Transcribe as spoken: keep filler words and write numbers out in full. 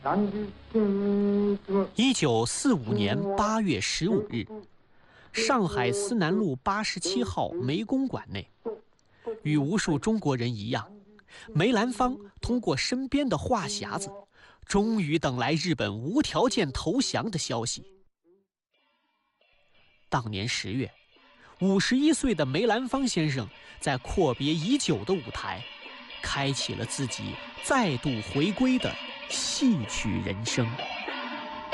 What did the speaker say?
一九四五年八月十五日，上海思南路八十七号梅公馆内，与无数中国人一样，梅兰芳通过身边的话匣子，终于等来日本无条件投降的消息。当年十月，五十一岁的梅兰芳先生在阔别已久的舞台，开启了自己再度回归的戏曲人生。